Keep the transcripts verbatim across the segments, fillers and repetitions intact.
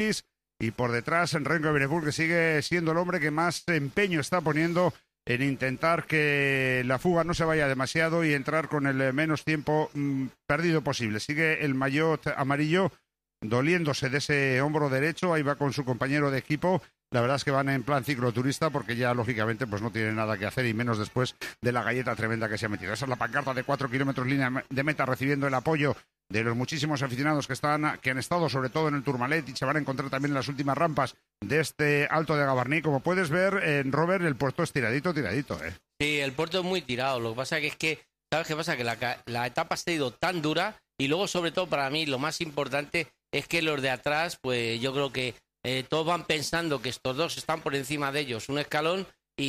y por detrás en Renko Evenepoel, que sigue siendo el hombre que más empeño está poniendo en intentar que la fuga no se vaya demasiado y entrar con el menos tiempo mmm, perdido posible. Sigue el maillot amarillo doliéndose de ese hombro derecho, ahí va con su compañero de equipo. La verdad es que van en plan cicloturista porque ya, lógicamente, pues no tienen nada que hacer y menos después de la galleta tremenda que se ha metido. Esa es la pancarta de cuatro kilómetros línea de meta recibiendo el apoyo de los muchísimos aficionados que están, que han estado sobre todo en el Tourmalet y se van a encontrar también en las últimas rampas de este Alto de Gavarnie. Como puedes ver, en Robert, el puerto es tiradito, tiradito, ¿eh? Sí, el puerto es muy tirado. Lo que pasa que es que, ¿sabes qué pasa? Que la, la etapa ha sido tan dura y luego, sobre todo, para mí, lo más importante es que los de atrás, pues yo creo que Eh, todos van pensando que estos dos están por encima de ellos un escalón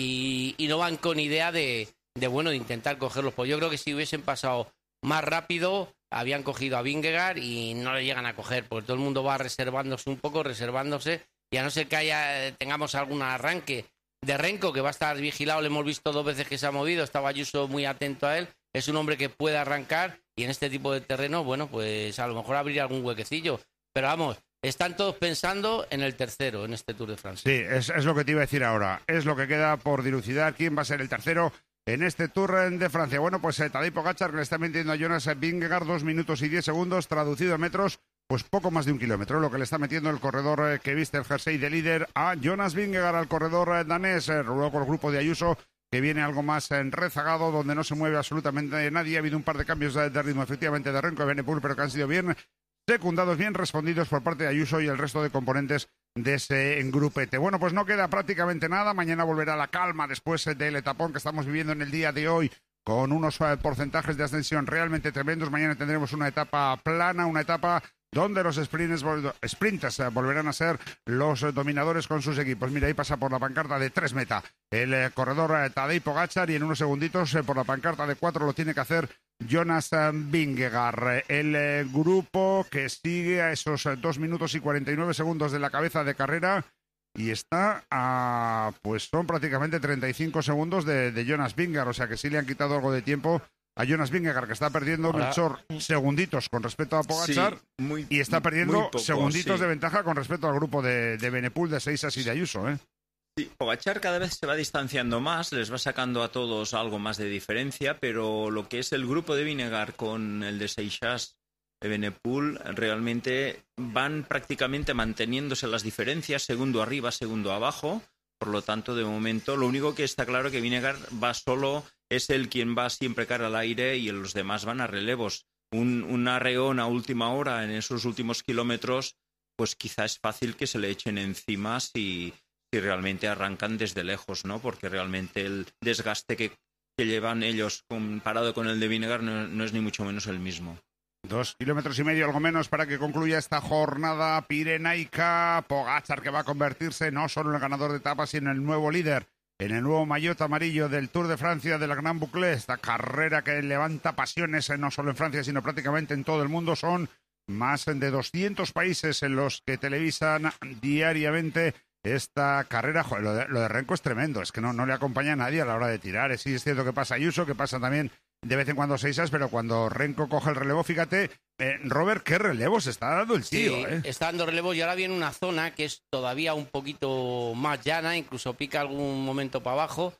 y, y no van con idea de, de, bueno, de intentar cogerlos. Pues yo creo que si hubiesen pasado más rápido, habían cogido a Vingegaard y no le llegan a coger, porque todo el mundo va reservándose un poco, reservándose, y a no ser que haya, tengamos algún arranque de Renko, que va a estar vigilado, le hemos visto dos veces que se ha movido, estaba Ayuso muy atento a él, es un hombre que puede arrancar y en este tipo de terreno, bueno, pues a lo mejor abrir algún huequecillo, pero vamos, están todos pensando en el tercero, en este Tour de Francia. Sí, es, es lo que te iba a decir ahora. Es lo que queda por dilucidar quién va a ser el tercero en este Tour de Francia. Bueno, pues eh, Tadej Pogačar, que le está metiendo a Jonas Vingegaard dos minutos y diez segundos, traducido a metros, pues poco más de un kilómetro. Lo que le está metiendo el corredor eh, que viste el jersey de líder a Jonas Vingegaard, al corredor eh, danés, eh, luego el grupo de Ayuso, que viene algo más eh, rezagado, donde no se mueve absolutamente nadie. Ha habido un par de cambios de, de ritmo, efectivamente, de Renko Evenepoel, pero que han sido bien secundados, bien respondidos por parte de Ayuso y el resto de componentes de ese grupete. Bueno, pues no queda prácticamente nada. Mañana volverá la calma después del etapón que estamos viviendo en el día de hoy, con unos uh, porcentajes de ascensión realmente tremendos. Mañana tendremos una etapa plana, una etapa donde los sprinters, sprinters uh, volverán a ser los uh, dominadores con sus equipos. Mira, ahí pasa por la pancarta de tres meta el uh, corredor uh, Tadej Pogačar, y en unos segunditos uh, por la pancarta de cuatro lo tiene que hacer Jonas Vingegaard. El uh, grupo que sigue a esos uh, dos minutos y cuarenta y nueve segundos de la cabeza de carrera y está a, pues son prácticamente treinta y cinco segundos de, de Jonas Vingegaard, o sea que sí le han quitado algo de tiempo a Jonas Vingegaard, que está perdiendo Melchor segunditos con respecto a Pogačar, sí, muy, y está perdiendo poco, segunditos sí. de ventaja con respecto al grupo de, de Evenepoel, de Seisas y de Ayuso, ¿eh? Sí, Pogačar cada vez se va distanciando más, les va sacando a todos algo más de diferencia, pero lo que es el grupo de Vingegaard con el de Seisas, Evenepoel, realmente van prácticamente manteniéndose las diferencias, segundo arriba, segundo abajo. Por lo tanto, de momento, lo único que está claro que Vingegaard va solo, es él quien va siempre cara al aire y los demás van a relevos. Un, un arreón a última hora en esos últimos kilómetros, pues quizá es fácil que se le echen encima si, si realmente arrancan desde lejos, ¿no? Porque realmente el desgaste que, que llevan ellos comparado con el de Vingegaard no, no es ni mucho menos el mismo. Dos kilómetros y medio, algo menos, para que concluya esta jornada pirenaica. Pogačar, que va a convertirse no solo en el ganador de etapas, sino en el nuevo líder, en el nuevo maillot amarillo del Tour de Francia, de la Grand Boucle. Esta carrera que levanta pasiones no solo en Francia, sino prácticamente en todo el mundo. Son más de doscientos países en los que televisan diariamente esta carrera. Joder, lo de, lo de Renko es tremendo, es que no, no le acompaña a nadie a la hora de tirar. Sí, es cierto que pasa Ayuso, que pasa también de vez en cuando Seisas, pero cuando Renko coge el relevo, fíjate, eh, Robert, qué relevo se está dando el tío. Sí, eh. está dando relevo y ahora viene una zona que es todavía un poquito más llana, incluso pica algún momento para abajo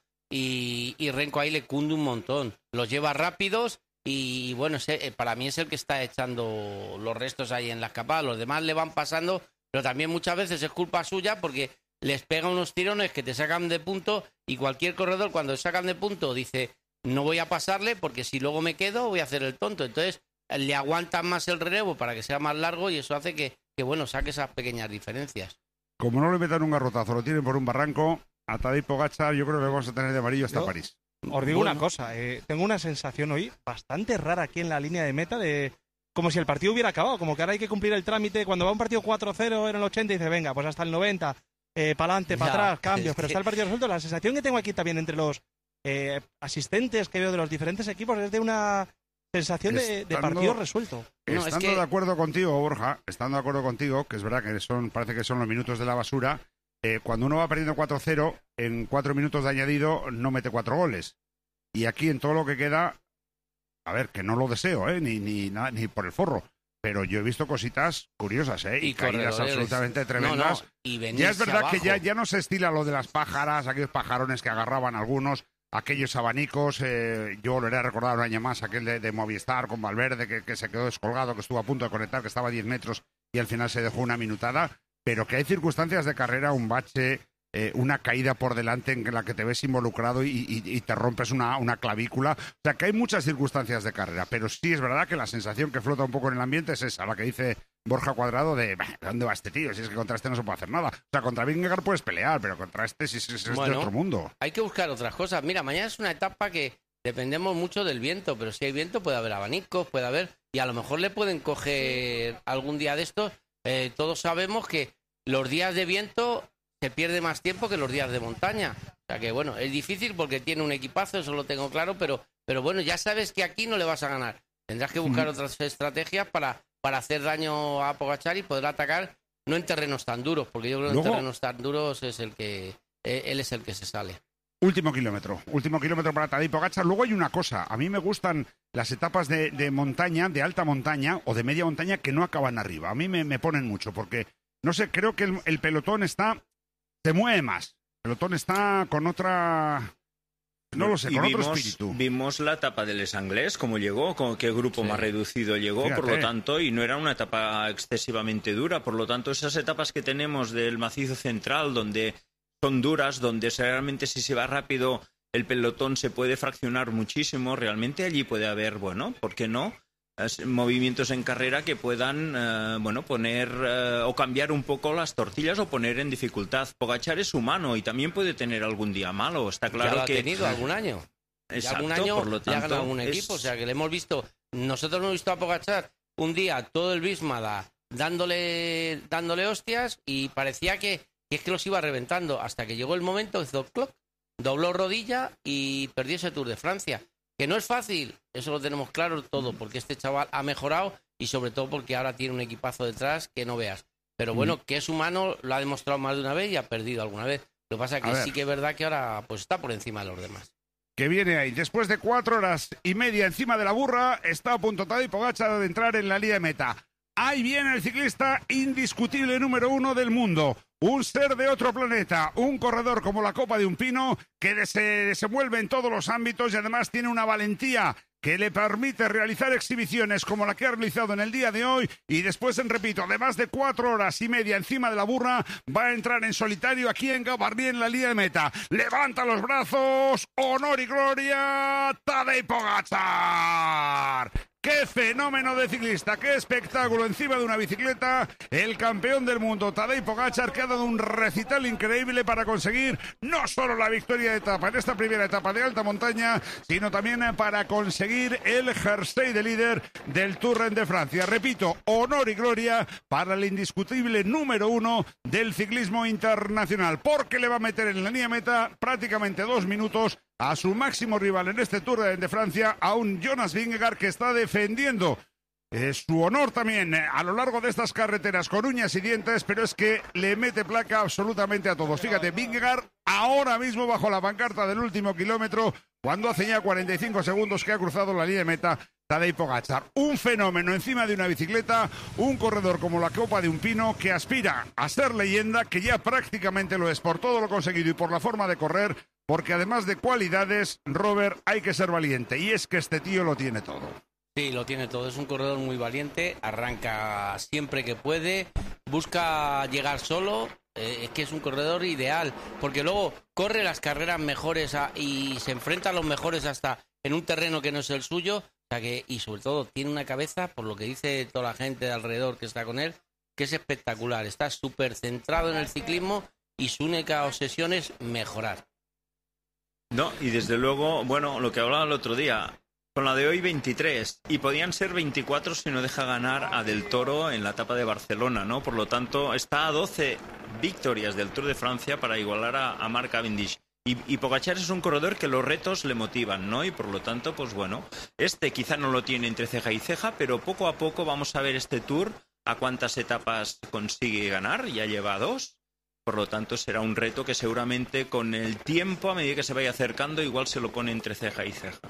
y, y Renko ahí le cunde un montón. Los lleva rápidos y bueno, para mí es el que está echando los restos ahí en la escapada. Los demás le van pasando, pero también muchas veces es culpa suya porque les pega unos tirones que te sacan de punto y cualquier corredor cuando sacan de punto dice: no voy a pasarle porque si luego me quedo voy a hacer el tonto. Entonces le aguantan más el relevo para que sea más largo y eso hace que, que bueno, saque esas pequeñas diferencias. Como no le metan un garrotazo, lo tienen por un barranco, a Tadej Pogačar yo creo que vamos a tener de amarillo hasta Yo, París. Os digo bueno. una cosa, eh, tengo una sensación hoy bastante rara aquí en la línea de meta, de como si el partido hubiera acabado, como que ahora hay que cumplir el trámite. Cuando va un partido cuatro cero en el ochenta y dice, venga, pues hasta el noventa, eh, para adelante, para atrás, cambios, pero está el partido resuelto. La sensación que tengo aquí también entre los Eh, asistentes que veo de los diferentes equipos es de una sensación de, de partido resuelto. Estando no, es que... de acuerdo contigo, Borja, estando de acuerdo contigo, que es verdad que son, parece que son los minutos de la basura, eh, cuando uno va perdiendo cuatro cero, en cuatro minutos de añadido no mete cuatro goles. Y aquí en todo lo que queda, a ver, que no lo deseo, eh, ni, ni, ni por el forro, pero yo he visto cositas curiosas, ¿eh? Y, Y caídas corredores. absolutamente No, tremendas. no, y Ya es venirse verdad que abajo. ya, ya no se estila lo de las pájaras, aquellos pajarones que agarraban algunos, aquellos abanicos. Eh, yo volveré a recordar un año más aquel de, de Movistar con Valverde, que, que se quedó descolgado, que estuvo a punto de conectar, que estaba a diez metros y al final se dejó una minutada. Pero que hay circunstancias de carrera, un bache, eh, una caída por delante en la que te ves involucrado y, y- y te rompes una, una clavícula. O sea, que hay muchas circunstancias de carrera, pero sí es verdad que la sensación que flota un poco en el ambiente es esa, la que dice Borja Cuadrado de, "Bah, ¿dónde va este tío? Si es que contra este no se puede hacer nada". O sea, contra Vingegaard puedes pelear, pero contra este sí, sí, sí, es Bueno. de otro mundo. Hay que buscar otras cosas. Mira, mañana es una etapa que dependemos mucho del viento, pero si hay viento puede haber abanicos, puede haber... Y a lo mejor le pueden coger algún día de estos. Eh, todos sabemos que los días de viento se pierde más tiempo que los días de montaña. O sea que, bueno, es difícil porque tiene un equipazo, eso lo tengo claro, pero, pero bueno, ya sabes que aquí no le vas a ganar. Tendrás que buscar otras estrategias para, para hacer daño a Pogačar y poder atacar, no en terrenos tan duros, porque yo creo que Luego- en terrenos tan duros es el que eh, él es el que se sale. Último kilómetro, último kilómetro para Tadej Pogačar. Luego hay una cosa, a mí me gustan las etapas de, de montaña, de alta montaña o de media montaña que no acaban arriba. A mí me, me ponen mucho porque, no sé, creo que el, el pelotón está, se mueve más. El pelotón está con otra, no lo sé, Y con vimos, otro espíritu. Vimos la etapa del Les Anglés, cómo llegó, con qué grupo Sí. más reducido llegó, por Fíjate. lo tanto, y no era una etapa excesivamente dura. Por lo tanto, esas etapas que tenemos del macizo central, donde son duras, donde realmente si se va rápido el pelotón se puede fraccionar muchísimo, realmente allí puede haber, bueno, ¿por qué no? Es- movimientos en carrera que puedan, eh, bueno, poner eh, o cambiar un poco las tortillas o poner en dificultad. Pogačar es humano y también puede tener algún día malo. Está ya claro lo ha que tenido algún año. Ya Exacto, algún año por lo le ha ganado tanto, algún es- equipo, o sea que le hemos visto, nosotros hemos visto a Pogačar un día todo el Bismada dándole, dándole hostias y parecía que, que es que los iba reventando hasta que llegó el momento, hizo cloc, dobló rodilla y perdió ese Tour de Francia. Que no es fácil, eso lo tenemos claro todo, porque este chaval ha mejorado y sobre todo porque ahora tiene un equipazo detrás que no veas. Pero bueno, que es humano, lo ha demostrado más de una vez y ha perdido alguna vez. Lo que pasa es A que ver. sí que es verdad que ahora pues está por encima de los demás. Que viene ahí. Después de cuatro horas y media encima de la burra, está a punto Tadej Pogačar de entrar en la línea de meta. Ahí viene el ciclista indiscutible número uno del mundo. Un ser de otro planeta, un corredor como la copa de un pino que se desenvuelve en todos los ámbitos y además tiene una valentía que le permite realizar exhibiciones como la que ha realizado en el día de hoy y después, en repito, de más de cuatro horas y media encima de la burra, va a entrar en solitario aquí en Gavarnie en la línea de meta. Levanta los brazos, honor y gloria, Tadej Pogačar. ¡Qué fenómeno de ciclista! ¡Qué espectáculo encima de una bicicleta! El campeón del mundo, Tadej Pogačar, que ha dado un recital increíble para conseguir no solo la victoria de etapa en esta primera etapa de alta montaña, sino también para conseguir el jersey de líder del Tour de Francia. Repito, honor y gloria para el indiscutible número uno del ciclismo internacional, porque le va a meter en la línea meta prácticamente dos minutos a su máximo rival en este Tour de Francia, a un Jonas Vingegaard que está defendiendo eh, su honor también eh, a lo largo de estas carreteras con uñas y dientes, pero es que le mete placa absolutamente a todos. Fíjate, Vingegaard ahora mismo bajo la pancarta del último kilómetro, cuando hace ya cuarenta y cinco segundos que ha cruzado la línea de meta Tadej Pogačar. Un fenómeno encima de una bicicleta, un corredor como la copa de un pino que aspira a ser leyenda, que ya prácticamente lo es por todo lo conseguido y por la forma de correr, porque además de cualidades, Robert, hay que ser valiente. Y es que este tío lo tiene todo. Sí, lo tiene todo. Es un corredor muy valiente, arranca siempre que puede, busca llegar solo. Eh, es que es un corredor ideal, porque luego corre las carreras mejores a- y se enfrenta a los mejores hasta en un terreno que no es el suyo. O sea que, y sobre todo tiene una cabeza, por lo que dice toda la gente de alrededor que está con él, que es espectacular. Está súper centrado en el ciclismo y su única obsesión es mejorar. No, y desde luego, bueno, lo que hablaba el otro día, con la de hoy veintitrés, y podían ser veinticuatro si no deja ganar a Del Toro en la etapa de Barcelona, ¿no? Por lo tanto, está a doce victorias del Tour de Francia para igualar a, a Mark Cavendish. Y, y Pogačar es un corredor que los retos le motivan, ¿no? Y por lo tanto, pues bueno, este quizá no lo tiene entre ceja y ceja, pero poco a poco vamos a ver este Tour, a cuántas etapas consigue ganar, ya lleva dos. Por lo tanto, será un reto que seguramente con el tiempo, a medida que se vaya acercando, igual se lo pone entre ceja y ceja.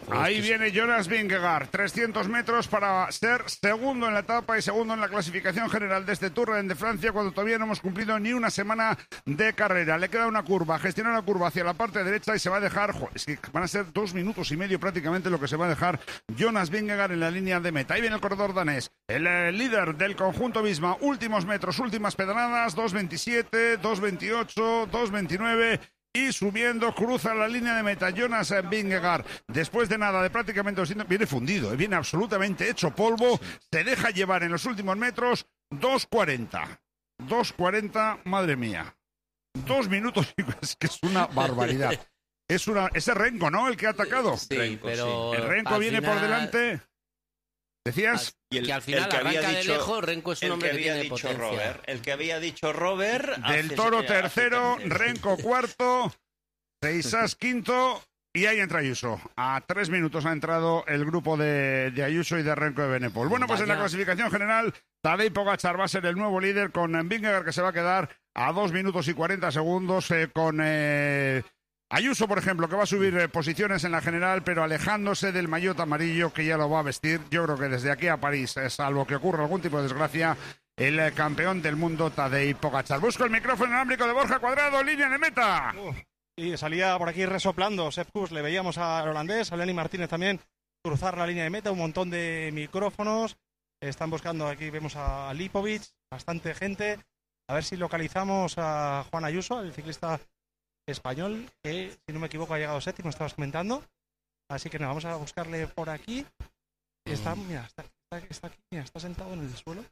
Pues Ahí que viene Jonas Vingegaard, trescientos metros para ser segundo en la etapa y segundo en la clasificación general de este Tour de Francia, cuando todavía no hemos cumplido ni una semana de carrera. Le queda una curva, gestiona la curva hacia la parte derecha y se va a dejar, jo, es que van a ser dos minutos y medio prácticamente lo que se va a dejar Jonas Vingegaard en la línea de meta. Ahí viene el corredor danés, el eh, líder del conjunto Visma, últimos metros, últimas pedaladas, dos veintisiete, dos veintiocho, dos veintinueve... y subiendo, cruza la línea de meta Jonas Vingegaard. Después de nada, de prácticamente doscientos, viene fundido, ¿eh? Viene absolutamente hecho polvo. Sí. Se deja llevar en los últimos metros, dos cuarenta. dos cuarenta, madre mía. Dos minutos, es que es una barbaridad. Es una, ese Renko, ¿no? El que ha atacado. Sí, Renko, pero sí. El Renko viene final... por delante. ¿Decías? Y el, que al final que arranca de lejos, Renko es un hombre que, que tiene dicho potencia. Robert, el que había dicho Robert... Del hace, Toro hace, tercero, hace Renko cuarto, Seixas quinto y ahí entra Ayuso. A tres minutos ha entrado el grupo de, de Ayuso y de Renko de Benepol. Bueno, pues Vaya. En la clasificación general, Tadej Pogačar va a ser el nuevo líder con Vingegaard, que se va a quedar a dos minutos y cuarenta segundos eh, con... Eh, Ayuso, por ejemplo, que va a subir eh, posiciones en la general, pero alejándose del maillot amarillo que ya lo va a vestir. Yo creo que desde aquí a París, eh, salvo que ocurra algún tipo de desgracia, el eh, campeón del mundo, Tadej Pogačar. Busco el micrófono inalámbrico de Borja Cuadrado, línea de meta. Uh, y salía por aquí resoplando Sepp Kuss, le veíamos al holandés, a Lenny Martínez también, cruzar la línea de meta, un montón de micrófonos. Están buscando, aquí vemos a Lipovic, bastante gente. A ver si localizamos a Juan Ayuso, el ciclista español, que si no me equivoco ha llegado séptimo, estabas comentando. Así que nada, vamos a buscarle por aquí. Está, mira, está, está, está aquí, mira, está sentado en el suelo.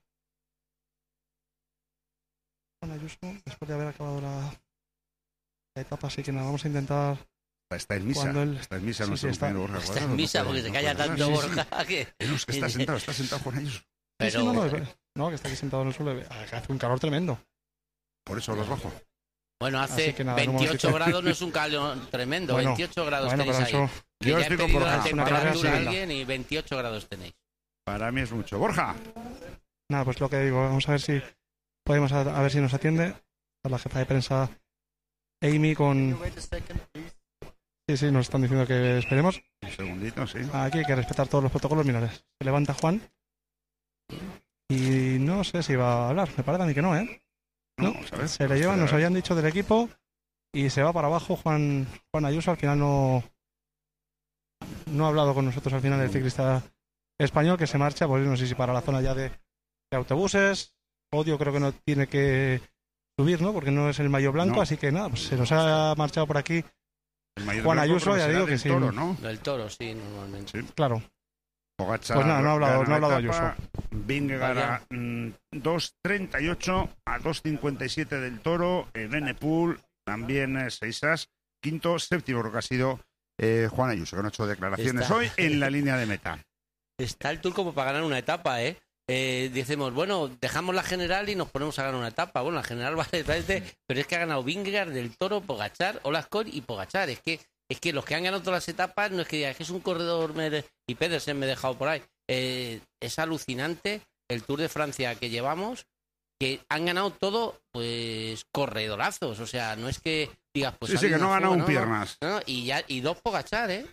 Juan Ayuso, después de haber acabado la, la etapa, así que nada, vamos a intentar. Está en misa, él... está en misa, sí, no sí, está, Borja, está en misa no, porque no, se calla no, tanto sí, Borja. Sí. Que... No, es que está sentado, está sentado Juan Ayuso. Pero... Sí, sí, no, no, no, que está aquí sentado en el suelo, hace un calor tremendo. Por eso los bajo. Bueno, hace nada, veintiocho no grados, no es un calor tremendo, bueno, veintiocho grados bueno, tenéis eso... ahí. Yo ya estoy he pedido con la Borja. temperatura a alguien y veintiocho grados tenéis. Para mí es mucho. Borja. Nada, pues lo que digo, vamos a ver si podemos, a, a ver si nos atiende a la jefa de prensa Amy con... Sí, sí, nos están diciendo que esperemos. Un segundito, sí. Aquí hay que respetar todos los protocolos. Mirad, se levanta Juan y no sé si va a hablar, me parece a mí que no, ¿eh? No, no se le llevan, nos habían dicho del equipo y se va para abajo Juan Juan Ayuso. Al final no no ha hablado con nosotros al final el ciclista español, que se marcha, pues no sé si para la zona ya de, de autobuses. Odio creo que no tiene que subir, ¿no? Porque no es el maillot blanco, no. Así que nada, pues se nos ha marchado por aquí Juan Ayuso, ya digo que sí. Toro, ¿no? Del Toro, sí, normalmente. Sí. Claro. Pogačar, pues nada, no ha hablado, no ha hablado Ayuso. Vingegaard a mm, dos treinta y ocho a dos cincuenta y siete del Toro, eh, Benepul, también eh, Seixas, quinto, séptimo, creo que ha sido eh, Juan Ayuso, que no ha hecho declaraciones Está. hoy en la línea de meta. Está el Tour como para ganar una etapa, ¿eh? Eh, decimos, bueno, dejamos la general y nos ponemos a ganar una etapa. Bueno, la general vale, pero es que ha ganado Vingegaard, del Toro, Pogačar, Olascor y Pogačar. Es que es que los que han ganado todas las etapas no es que digan, es que es un corredor me... y Pedersen me he dejado por ahí. Eh, es alucinante el Tour de Francia que llevamos, que han ganado todo, pues, corredorazos. O sea, no es que digas, pues... Sí, sí, que no ha ganado un no, piernas. No, no, y, ya, y dos Pogačar, ¿eh?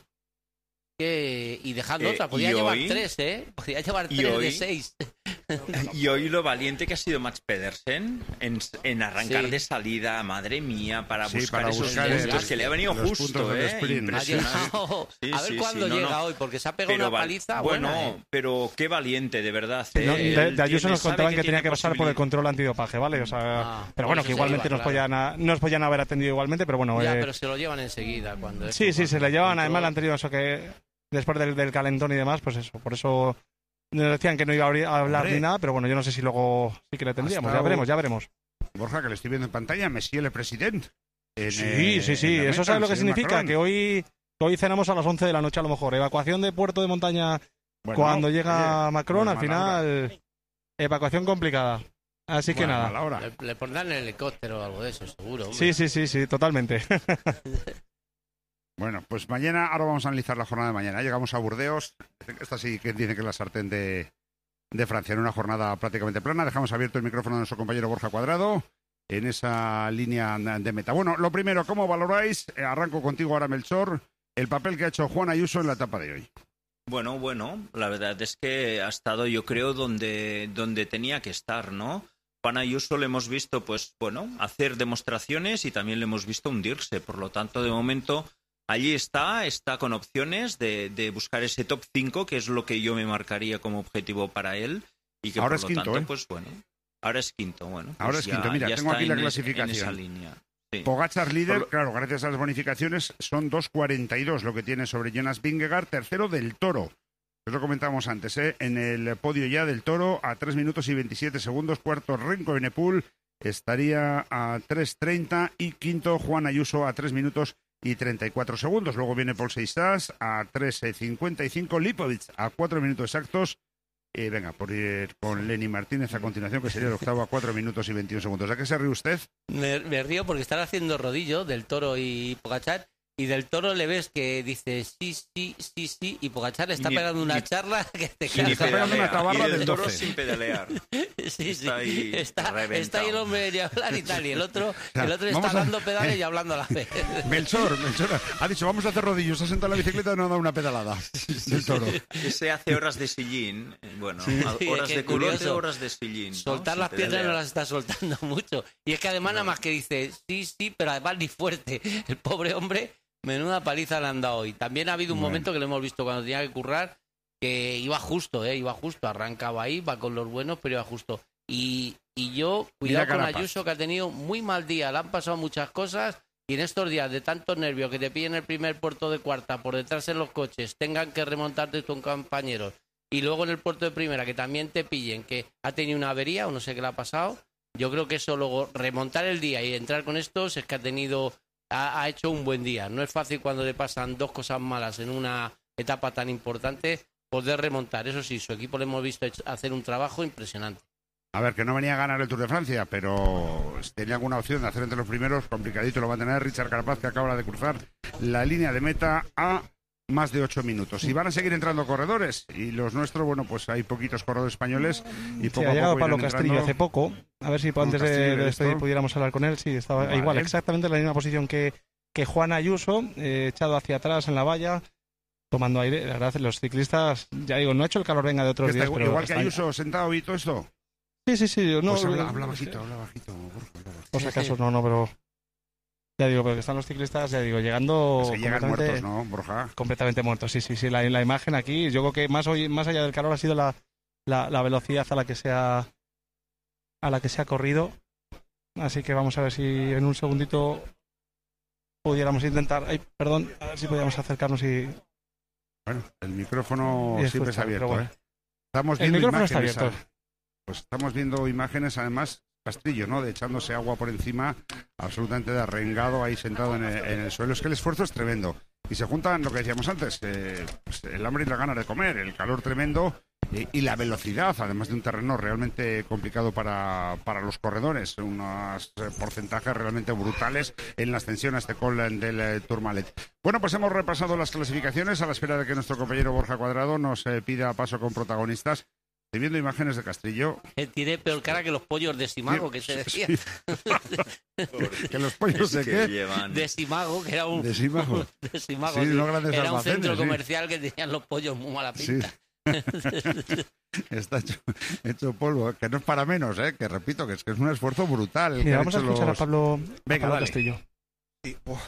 Que, y dejando eh, otra, podría llevar hoy, tres, ¿eh? Podría llevar tres hoy, de seis. Y hoy lo valiente que ha sido Mats Pedersen en, en arrancar sí. de salida, madre mía, para sí, buscar para esos buscar puntos el, que le ha venido justo, ¿eh? Llegado, sí, a ver sí, cuándo sí, llega no, no. hoy, porque se ha pegado pero, una paliza. Bueno, buena, ¿eh? Pero qué valiente, de verdad. Sí, no, eh, de, de Ayuso nos contaban que, que tenía que pasar por el posibilidad. control antidopaje, ¿vale? O sea, ah, pero bueno, que igualmente iba, nos, claro. podían, nos podían haber atendido igualmente, pero bueno. Ya, eh, pero se lo llevan enseguida. cuando Sí, eso, sí, se le llevan, control. además le han tenido eso que... Después del, del calentón y demás, pues eso, por eso nos decían que no iba a hablar Hombre. ni nada, pero bueno, yo no sé si luego sí que le tendríamos, Hasta ya veremos, ya veremos. Borja, que le estoy viendo en pantalla, Monsieur le President. En, Sí, eh, sí, sí, en eso meta, sabe lo que señor significa, Macron. que hoy, que hoy cenamos a las once de la noche a lo mejor, evacuación de puerto de montaña Bueno, cuando llega oye, Macron, no al es mala hora. final, evacuación complicada. Así que Bueno, nada. mala hora. Le, le pondrán el helicóptero o algo de eso, seguro. Hombre. Sí, sí, sí, sí, totalmente. Bueno, pues mañana, ahora vamos a analizar la jornada de mañana. Llegamos a Burdeos. Esta sí que dice que es la sartén de, de Francia, en una jornada prácticamente plana. Dejamos abierto el micrófono de nuestro compañero Borja Cuadrado en esa línea de meta. Bueno, lo primero, ¿cómo valoráis? Eh, arranco contigo ahora, Melchor. el papel que ha hecho Juan Ayuso en la etapa de hoy. Bueno, bueno, la verdad es que ha estado, yo creo, donde, donde tenía que estar, ¿no? Juan Ayuso le hemos visto, pues, bueno, hacer demostraciones y también le hemos visto hundirse. Por lo tanto, de momento, allí está, está con opciones de, de buscar ese top cinco, que es lo que yo me marcaría como objetivo para él. Y que, ahora por es lo quinto, tanto, ¿eh? pues, bueno, ahora es quinto, bueno. Pues ahora es ya, quinto, mira, ya tengo está aquí la en es- clasificación. en esa línea. Sí. Pogačar líder, Por lo- claro, gracias a las bonificaciones, son dos cuarenta y dos lo que tiene sobre Jonas Vingegaard, tercero del Toro. Os lo comentábamos antes, ¿eh? En el podio ya del Toro, a tres minutos y veintisiete segundos, cuarto Renko Evenepoel, estaría a tres treinta y quinto Juan Ayuso a tres minutos y treinta y cuatro segundos. Luego viene Paul Seixas a tres cincuenta y cinco, Lipovic a cuatro minutos exactos. Y venga, por ir con Lenny Martínez a continuación, que sería el octavo a cuatro minutos y veintiún segundos. ¿A qué se ríe usted? Me, me río porque están haciendo rodillo del Toro y Pogačar, y del Toro le ves que dice sí, sí, sí, sí, y Pogačar le está Ni- pegando una ni- charla que te Sin está cagas. pegando una pedalear. tabarra Y del del Toro doce. sin pedalear. Sí, sí. Está ahí Está, reventado. está ahí el hombre ni hablar y tal, y el otro, sea, el otro vamos está a- dando pedales y hablando a la vez. Melchor, Melchor, ha dicho, vamos a hacer rodillos, se ha sentado en la bicicleta y no ha dado una pedalada del Toro. Ese hace horas de sillín, eh, bueno, Sí, horas es de que culote, curioso. horas de sillín. ¿no? Soltar Sin las piernas no pedalear. las está soltando mucho. Y es que además nada más que dice sí, sí, pero además ni fuerte. El pobre hombre, menuda paliza le han dado hoy. También ha habido un Bueno. momento que lo hemos visto cuando tenía que currar, que iba justo, ¿eh? Iba justo, arrancaba ahí, va con los buenos, pero iba justo. Y, y yo, cuidado Mira con Carapaz. Ayuso, que ha tenido muy mal día, le han pasado muchas cosas. Y en estos días de tantos nervios que te pillen el primer puerto de cuarta, por detrás en los coches, tengan que remontarte tus compañeros, y luego en el puerto de primera que también te pillen que ha tenido una avería o no sé qué le ha pasado, yo creo que eso luego remontar el día y entrar con estos es que ha tenido, ha, ha hecho un buen día. No es fácil cuando le pasan dos cosas malas en una etapa tan importante poder remontar. Eso sí, su equipo le hemos visto hacer un trabajo impresionante. A ver, que no venía a ganar el Tour de Francia, pero si tenía alguna opción de hacer entre los primeros, complicadito lo va a tener Richard Carapaz, que acaba de cruzar la línea de meta a más de ocho minutos. Y van a seguir entrando corredores, y los nuestros, bueno, pues hay poquitos corredores españoles y Sí, poco ha a llegado poco Pablo irán Castillo entrando. hace poco. A ver si Pablo antes de, Castillo, de despedir ¿esto? pudiéramos hablar con él. Sí, estaba Vale. igual, exactamente en la misma posición que, que Juan Ayuso, eh, echado hacia atrás en la valla, tomando aire. La verdad, los ciclistas, ya digo, no ha hecho el calor venga de otros Está días, igual, pero igual que están- Ayuso sentado y todo esto. Sí, sí, sí. No, Pues habla, eh, habla bajito, habla bajito. Borja, habla bajito. Por si acaso, no, no, pero... Ya digo, pero que están los ciclistas, ya digo, llegando Se llegan completamente, muertos, ¿no, Borja? completamente muertos. Sí, sí, sí. La, la imagen aquí, yo creo que más, hoy, más allá del calor ha sido la, la, la velocidad a la que se ha a la que se ha corrido. Así que vamos a ver si en un segundito pudiéramos intentar... Ay, perdón, a ver si podíamos acercarnos y... Bueno, el micrófono Y siempre escuchar, está abierto, pero bueno. ¿eh? Estamos El viendo micrófono está imágenes, abierto. ¿sabes? Pues estamos viendo imágenes, además, Castillo, ¿no? De echándose agua por encima, absolutamente derrengado, ahí sentado en el, en el suelo. Es que el esfuerzo es tremendo. Y se juntan lo que decíamos antes, eh, pues el hambre y las ganas de comer, el calor tremendo eh, y la velocidad, además de un terreno realmente complicado para, para los corredores. Unos eh, porcentajes realmente brutales en la ascensión a este col del eh, Tourmalet. Bueno, pues hemos repasado las clasificaciones a la espera de que nuestro compañero Borja Cuadrado nos eh, pida paso con protagonistas. Estoy viendo imágenes de Castillo. Que tiene peor cara que los pollos de Simago, que se decía. Sí. Que los pollos de Es que qué? llevan- De Simago, que era un... De Simago. de Simago, Sí, sí. no grandes Era un almacenes, centro sí. comercial que tenían los pollos muy mala Sí. pinta. Está hecho, hecho polvo, que no es para menos, ¿eh? Que repito, que es que es un esfuerzo brutal. el que Mira, han vamos a hecho escuchar los- a Pablo, a Venga, Pablo dale. Castillo. Sí, buah.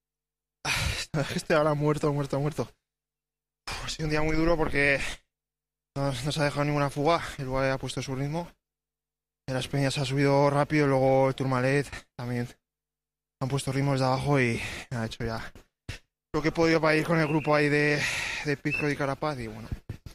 Ah, Estoy ahora muerto, muerto, muerto. Uf, ha sido un día muy duro porque no, no se ha dejado ninguna fuga. El Boe ha puesto su ritmo. Las Peñas ha subido rápido, luego el Tourmalet también han puesto ritmos de abajo y me ha hecho ya lo que he podido para ir con el grupo ahí de, de Pizco y Carapaz y bueno,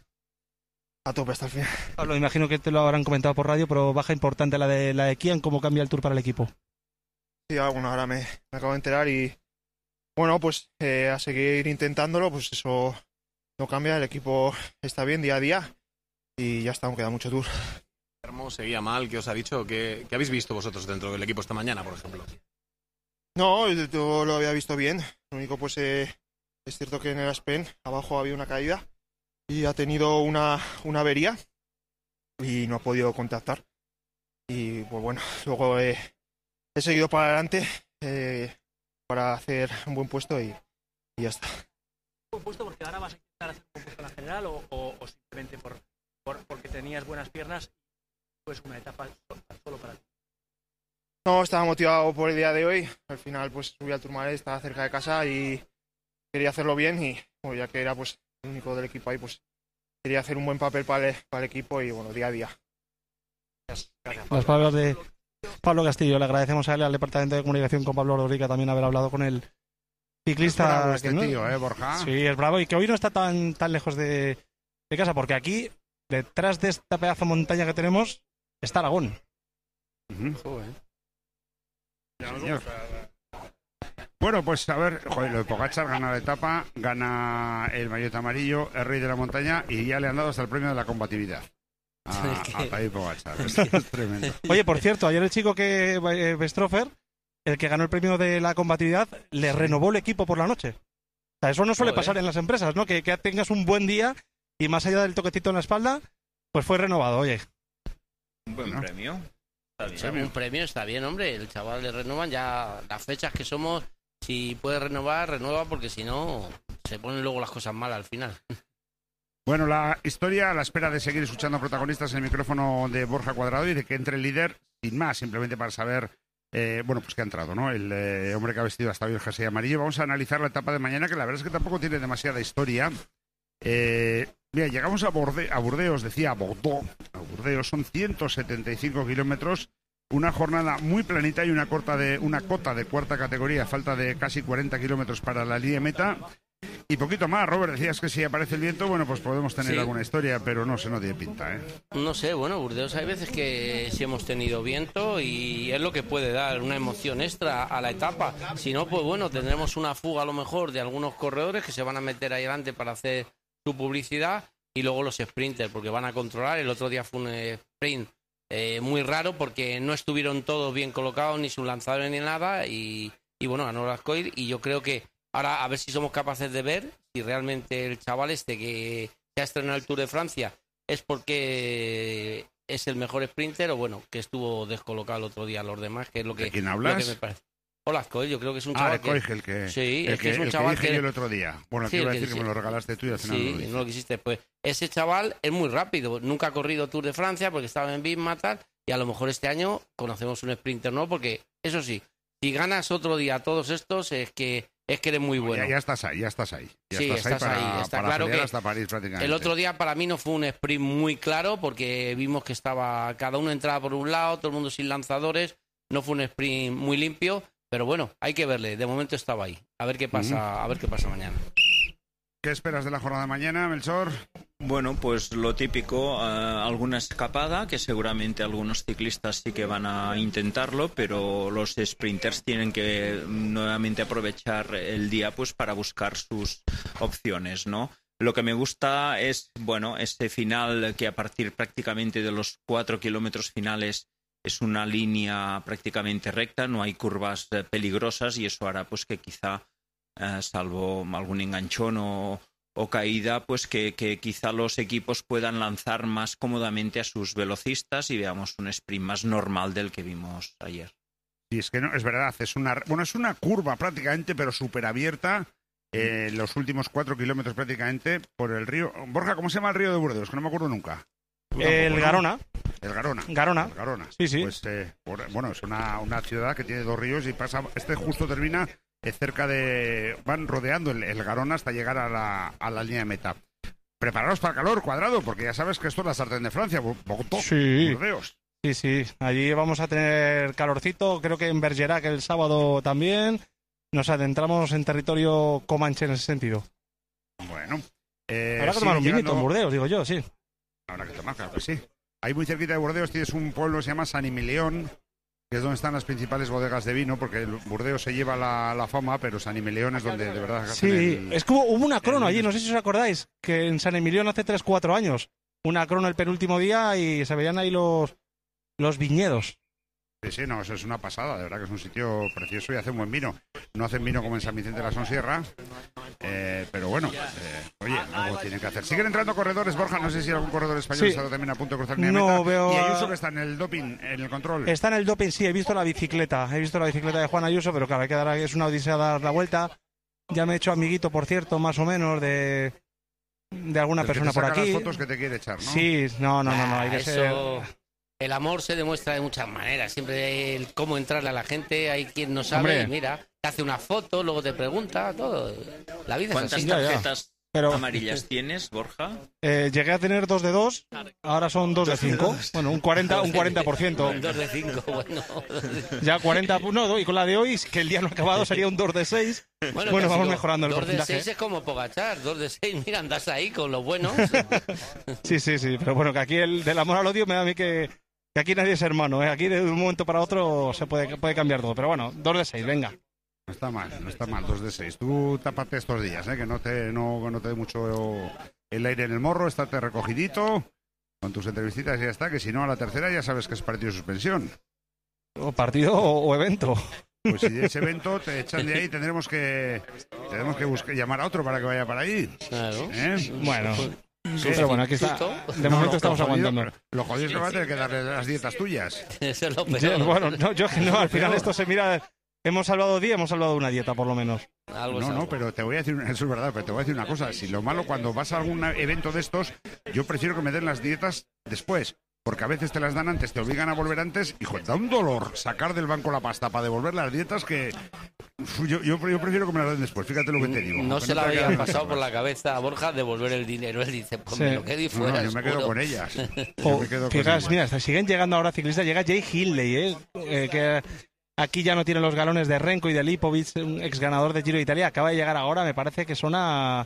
a tope hasta el final. Pablo, imagino que te lo habrán comentado por radio, pero baja importante la de la de Kian, ¿cómo cambia el Tour para el equipo? Sí, ah, bueno, ahora me, me acabo de enterar y bueno, pues eh, a seguir intentándolo, pues eso no cambia, el equipo está bien día a día y ya está, aún queda mucho Tour. Termo seguía mal, ¿qué os ha dicho? ¿Qué, qué habéis visto vosotros dentro del equipo esta mañana, por ejemplo? No, yo lo había visto bien, lo único pues eh, es cierto que en el Aspen abajo había una caída y ha tenido una, una avería y no ha podido contactar y pues bueno, luego eh, he seguido para adelante eh, para hacer un buen puesto y, y ya está. buen puesto porque ahora vas a intentar hacer un buen puesto en la general o, o, o simplemente por, por, porque tenías buenas piernas, pues una etapa solo para ti? No, estaba motivado por el día de hoy. Al final, pues subí al Tourmalet, estaba cerca de casa y quería hacerlo bien. Y bueno, ya que era pues el único del equipo ahí, pues quería hacer un buen papel para el, para el equipo y bueno, día a día. Gracias. Gracias. Las palabras de Pablo Castillo. Le agradecemos a él, al Departamento de Comunicación con Pablo Rodríguez, también haber hablado con el ciclista. Es bravo este que no- tío, ¿eh, Borja? Sí, es bravo y que hoy no está tan, tan lejos de, de casa, porque aquí, detrás de esta pedazo de montaña que tenemos, está Aragón. Ujú. Joder. Señor. Bueno, pues a ver, joder, lo de Pogačar gana la etapa, gana el maillot amarillo, el rey de la montaña, y ya le han dado hasta el premio de la combatividad a, a Tadej Pogačar. Esto es tremendo. Oye, por cierto, ayer el chico que, eh, Bestrofer, el que ganó el premio de la combatividad, le renovó el equipo por la noche. O sea, eso no suele Joder. pasar en las empresas, ¿no? Que, que tengas un buen día y más allá del toquecito en la espalda, pues fue renovado, oye. Un buen ¿No? premio. Está bien. Sí, un premio está bien, hombre. El chaval le renovan ya las fechas que somos. Si puede renovar, renueva, porque si no, se ponen luego las cosas mal al final. Bueno, la historia a la espera de seguir escuchando protagonistas en el micrófono de Borja Cuadrado y de que entre el líder, sin más, simplemente para saber, eh, bueno, pues que ha entrado, ¿no? El eh, hombre que ha vestido hasta hoy el jersey amarillo. Vamos a analizar la etapa de mañana, que la verdad es que tampoco tiene demasiada historia. Eh, mira, llegamos a, Borde- a Burdeos, decía a Bordeaux, a Burdeos, son ciento setenta y cinco kilómetros, una jornada muy planita y una, corta de, una cota de cuarta categoría, falta de casi cuarenta kilómetros para la línea de meta. Y poquito más, Robert, decías que si aparece el viento, bueno, pues podemos tener Sí. alguna historia, pero no sé, no tiene pinta, ¿eh? No sé, bueno, Burdeos hay veces que sí hemos tenido viento y es lo que puede dar una emoción extra a la etapa. Si no, pues bueno, tendremos una fuga a lo mejor de algunos corredores que se van a meter ahí delante para hacer su publicidad y luego los sprinters, porque van a controlar. El otro día fue un sprint eh, muy raro porque no estuvieron todos bien colocados, ni sus lanzadores ni nada, y, y bueno, ganó Lascoil. Y yo creo que ahora a ver si somos capaces de ver si realmente el chaval este que se ha estrenado el Tour de Francia es porque es el mejor sprinter o bueno, que estuvo descolocado el otro día a los demás, que es lo que, ¿De quién lo hablas? que me parece. Hola, Coy, yo creo que es un Ah, chaval de que... Koig, el que, Sí, el es que es un el chaval dije que- yo el otro día. Bueno, Sí, te iba a el que decir que me dice- lo regalaste tú y al final no lo Sí, hice. no lo quisiste. Pues ese chaval es muy rápido. Nunca ha corrido Tour de Francia porque estaba en Bismarck tal, y a lo mejor este año conocemos un sprinter, ¿no? Porque, eso sí, si ganas otro día a todos estos es que es que eres muy bueno. Ya, ya estás ahí, ya estás ahí. Ya Sí, estás, estás ahí para, ahí. Está para claro pelear que hasta París prácticamente. El otro día para mí no fue un sprint muy claro porque vimos que estaba cada uno entraba por un lado, todo el mundo sin lanzadores. No fue un sprint muy limpio, pero bueno, hay que verle. De momento estaba ahí. A ver qué pasa, Ujú. a ver qué pasa mañana. ¿Qué esperas de la jornada de mañana, Melchor? Bueno, pues lo típico, eh, alguna escapada, que seguramente algunos ciclistas sí que van a intentarlo, pero los sprinters tienen que nuevamente aprovechar el día pues para buscar sus opciones, ¿no? Lo que me gusta es, bueno, este final que a partir prácticamente de los cuatro kilómetros finales es una línea prácticamente recta, no hay curvas eh, peligrosas y eso hará pues que quizá, eh, salvo algún enganchón o o caída, pues que, que quizá los equipos puedan lanzar más cómodamente a sus velocistas y veamos un sprint más normal del que vimos ayer. Sí, es que no, es verdad, es una, bueno, es una curva prácticamente, pero súper abierta, eh, los últimos cuatro kilómetros prácticamente, por el río. Borja, ¿cómo se llama el río de Burdeos? Que no me acuerdo nunca. Tú tampoco, El ¿no? Garona. El Garona. Garona. El Garona. Sí, sí. Pues, eh, por- bueno, es una, una ciudad que tiene dos ríos y pasa, este justo termina eh, cerca de, van rodeando el, el Garona hasta llegar a la, a la línea de meta. Prepararos para el calor, Cuadrado, porque ya sabes que esto es la sartén de Francia, Bogotá, Sí. Burdeos. Sí, sí. Allí vamos a tener calorcito. Creo que en Bergerac el sábado también. Nos adentramos en territorio comanche en ese sentido. Bueno. Eh, Habrá que sí, tomar un vinito llegando- en Burdeos, digo yo, sí. Habrá que tomar, claro que sí. Ahí muy cerquita de Burdeos tienes un pueblo que se llama San Emilión, que es donde están las principales bodegas de vino, porque el Burdeos se lleva la, la fama, pero San Emilión es donde de verdad hacen Sí, el- es que hubo, hubo una crono el- allí, no sé si os acordáis, que en San Emilión hace tres cuatro años. Una crono el penúltimo día y se veían ahí los, los viñedos. Sí, sí, no, eso es una pasada, de verdad que es un sitio precioso y hacen buen vino. No hacen vino como en San Vicente de la Sonsierra, eh, pero bueno, eh, oye, algo tienen que hacer. Siguen entrando corredores, Borja, no sé si algún corredor español Sí. está también a punto de cruzar línea de No meta. veo Y a- Ayuso que está en el doping, en el control. Está en el doping, sí, he visto la bicicleta. He visto la bicicleta de Juan Ayuso, pero claro, hay que dar, es una odisea dar la vuelta. Ya me he hecho amiguito, por cierto, más o menos, de, de alguna El que persona te por saca aquí. las fotos que te quiere echar, ¿no? Sí, no, no, no, no, hay que Ah, ser... eso... El amor se demuestra de muchas maneras. Siempre el cómo entrarle a la gente. Hay quien no sabe. Hombre. Y mira, te hace una foto, luego te pregunta, todo. La vida es ¿Cuántas así. Ya, ya. tarjetas Pero amarillas tienes, Borja? eh, llegué a tener dos de dos, ahora son dos de cinco. Bueno, un cuarenta, un cuarenta por ciento. Un dos de cinco, bueno. Ya cuarenta, no, y con la de hoy, que el día no ha acabado, sería un dos de seis. Bueno, casi vamos lo- mejorando el dos porcentaje. de seis es como Pogachar. Dos de seis, mira, andas ahí con lo bueno. Sí, sí, sí, pero bueno, que aquí el del amor al odio me da a mí que, que aquí nadie es hermano, ¿eh? Aquí de un momento para otro se puede, puede cambiar todo. Pero bueno, dos de seis, venga. No está mal, no está mal, dos de seis. Tú tápate estos días, ¿eh? Que no te, no, no te dé mucho el aire en el morro, estate recogidito con tus entrevistitas y ya está, que si no a la tercera ya sabes que es partido de suspensión. O partido o, o evento. Pues si de ese evento te echan de ahí, tendremos que tendremos que buscar, llamar a otro para que vaya para ahí. Claro. ¿Eh? Bueno, Sí, pero bueno, aquí está. De momento lo- estamos lo jodido- aguantando. Lo jodido es que va a tener que darle las dietas tuyas. Eso es lo Sí, peor. bueno, no, yo que no, al final Peor. esto se mira. Hemos salvado día, hemos salvado una dieta por lo menos. Algo es No, no, algo. pero te voy a decir, una- eso es verdad, pero te voy a decir una cosa. Si lo malo cuando vas a algún evento de estos, yo prefiero que me den las dietas después. Porque a veces te las dan antes, te obligan a volver antes. Hijo, da un dolor sacar del banco la pasta para devolver las dietas que... Uf, yo, yo, yo prefiero que me las den después, fíjate lo que te digo. No Que se le te había quedan pasado por cosas. la cabeza a Borja devolver el dinero. Él dice, pues Sí. me lo quedo y No, fuera. no, yo me quedo seguro. con ellas. Yo O, me quedo con fijaos, ellas. mira, hasta siguen llegando ahora ciclistas. Llega Jay Hindley, ¿eh? Eh, que aquí ya no tiene los galones de Renko y de Lipovic, un ex ganador de Giro de Italia. Acaba de llegar ahora, me parece que son a,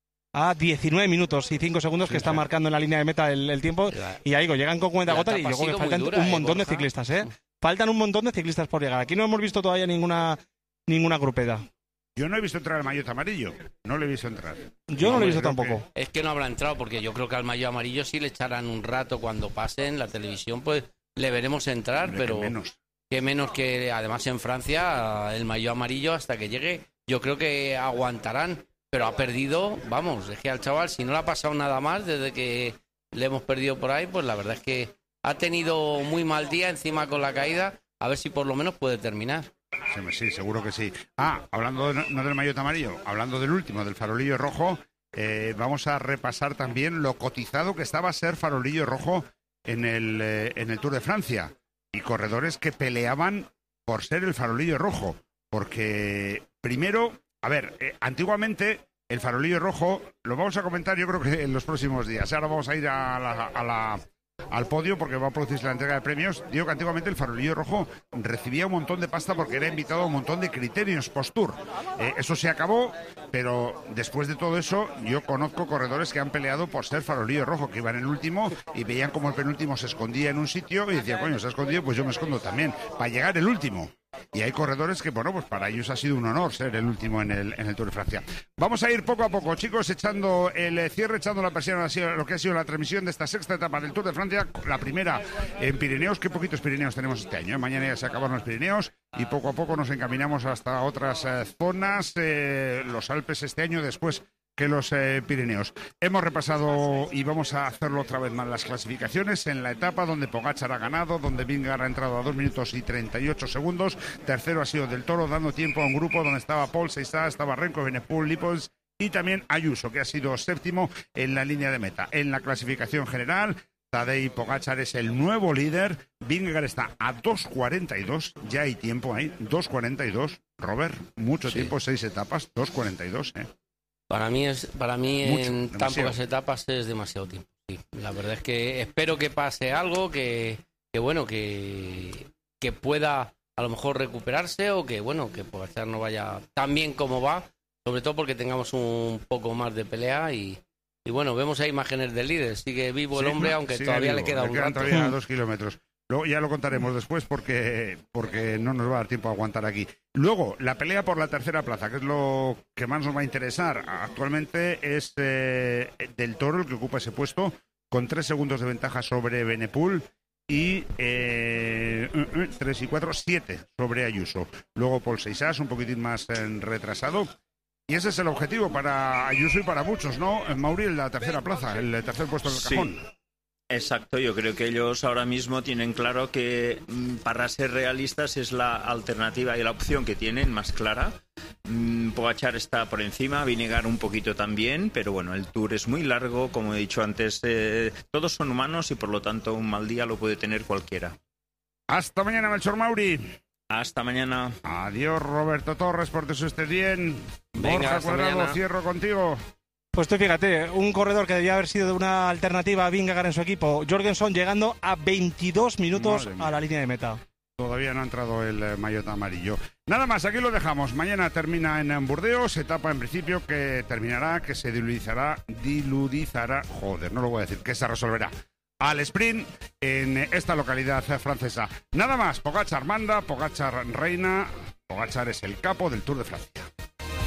a diecinueve minutos y cinco segundos que Sí, está sí. marcando en la línea de meta el, el tiempo. Y ahí digo, llegan con cuenta La gotas y etapa ha luego que sido muy faltan dura, un ¿eh, montón de Borja? ciclistas, ¿eh? Faltan un montón de ciclistas por llegar. Aquí no hemos visto todavía ninguna ninguna grupeta. Yo no he visto entrar al maillot amarillo. No lo he visto entrar. Yo no lo he visto creo tampoco. Es que no habrá entrado, porque yo creo que al mayo amarillo sí le echarán un rato cuando pase en la televisión, pues le veremos entrar, Hombre, pero que menos. que menos que además en Francia el mayo amarillo hasta que llegue, yo creo que aguantarán, pero ha perdido, vamos, es que al chaval si no le ha pasado nada más desde que le hemos perdido por ahí, pues la verdad es que ha tenido muy mal día encima con la caída, a ver si por lo menos puede terminar. Sí, sí, seguro que sí. Ah, hablando de- no del maillot amarillo, hablando del último, del farolillo rojo, eh, vamos a repasar también lo cotizado que estaba a ser farolillo rojo en el, eh, en el Tour de Francia. Y corredores que peleaban por ser el farolillo rojo. Porque, primero, a ver, eh, antiguamente el farolillo rojo, lo vamos a comentar yo creo que en los próximos días. Ahora vamos a ir a la, a la- al podio porque va a producirse la entrega de premios. Digo que antiguamente el farolillo rojo recibía un montón de pasta porque era invitado a un montón de criterios post-tour. Eh, eso se acabó, pero después de todo eso yo conozco corredores que han peleado por ser farolillo rojo, que iban en el último y veían como el penúltimo se escondía en un sitio y decían, coño, se ha escondido, pues yo me escondo también, para llegar el último. Y hay corredores que, bueno, pues para ellos ha sido un honor ser el último en el, en el Tour de Francia. Vamos a ir poco a poco, chicos, echando el eh, cierre, echando la presión a lo que ha sido la transmisión de esta sexta etapa del Tour de Francia. La primera en Pirineos. Qué poquitos Pirineos tenemos este año, ¿eh? Mañana ya se acabaron los Pirineos y poco a poco nos encaminamos hasta otras eh, zonas, eh, los Alpes este año, después que los eh, Pirineos. Hemos repasado y vamos a hacerlo otra vez más las clasificaciones en la etapa donde Pogačar ha ganado, donde Vingegaard ha entrado a dos minutos y treinta y ocho segundos. Tercero ha sido Del Toro, dando tiempo a un grupo donde estaba Paul Seissá, estaba Renko, Evenepoel, Lipovic y también Ayuso, que ha sido séptimo en la línea de meta. En la clasificación general, Tadej Pogačar es el nuevo líder. Vingegaard está a dos cuarenta y dos, ya hay tiempo ahí, dos cuarenta y dos. Robert, mucho Sí. tiempo, seis etapas, dos cuarenta y dos, ¿eh? Para mí es para mí Mucho, en tan demasiado. pocas etapas es demasiado tiempo. Sí, la verdad es que espero que pase algo que, que bueno que, que pueda a lo mejor recuperarse o que bueno que Pogačar no vaya tan bien como va, sobre todo porque tengamos un poco más de pelea y, y bueno, vemos ahí imágenes del líder, sigue vivo el Sí, hombre no, aunque sigue todavía vivo, le queda un quedan rato. todavía dos kilómetros. Luego ya lo contaremos después porque, porque no nos va a dar tiempo a aguantar aquí. Luego, la pelea por la tercera plaza, que es lo que más nos va a interesar. Actualmente es eh, Del Toro el que ocupa ese puesto, con tres segundos de ventaja sobre Evenepoel y eh, uh, uh, tres y cuatro, siete sobre Ayuso. Luego Paul Seissá, un poquitín más eh, retrasado. Y ese es el objetivo para Ayuso y para muchos, ¿no? Mauri, en la tercera plaza, el tercer puesto del Sí. cajón. Exacto, yo creo que ellos ahora mismo tienen claro que mm, para ser realistas es la alternativa y la opción que tienen más clara. Mm, Pogačar está por encima, Vingegaard un poquito también, pero bueno, el Tour es muy largo, como he dicho antes, eh, todos son humanos y por lo tanto un mal día lo puede tener cualquiera. Hasta mañana, Melchor Mauri. Hasta mañana. Adiós, Roberto Torres, por que estés bien. Venga, Borja hasta Cuadrado, mañana. cierro contigo. Pues tú fíjate, un corredor que debía haber sido una alternativa a Vingegaard en su equipo, Jorgensen, llegando a veintidós minutos Madre mía. a la línea de meta. Todavía no ha entrado el eh, maillot amarillo. Nada más, aquí lo dejamos. Mañana termina en Burdeos, etapa en principio que terminará, que se diludizará, diludizará, joder, no lo voy a decir, que se resolverá al sprint en esta localidad francesa. Nada más, Pogačar manda, Pogačar reina, Pogačar es el capo del Tour de Francia.